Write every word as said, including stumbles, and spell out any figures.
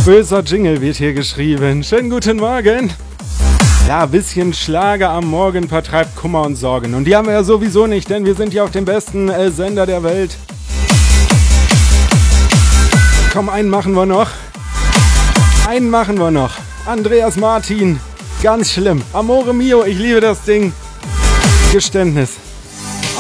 Böser Jingle wird hier geschrieben. Schönen guten Morgen. Ja, ein bisschen Schlager am Morgen vertreibt Kummer und Sorgen. Und die haben wir ja sowieso nicht, denn wir sind ja auf dem besten äh, Sender der Welt. Komm, einen machen wir noch. Einen machen wir noch. Andreas Martin. Ganz schlimm. Amore mio, ich liebe das Ding. Geständnis.